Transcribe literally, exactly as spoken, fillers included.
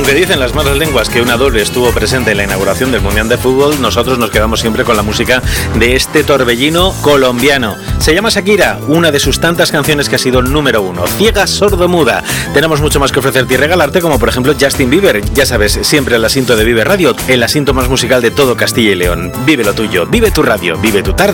aunque dicen las malas lenguas que una doble estuvo presente en la inauguración del Mundial de Fútbol, nosotros nos quedamos siempre con la música de este torbellino colombiano. Se llama Shakira, una de sus tantas canciones que ha sido número uno, ciega, sordo-muda. Tenemos mucho más que ofrecerte y regalarte, como por ejemplo Justin Bieber. Ya sabes, siempre el asiento de Vive Radio, el asiento más musical de todo Castilla y León. Vive lo tuyo, vive tu radio, vive tu tarde.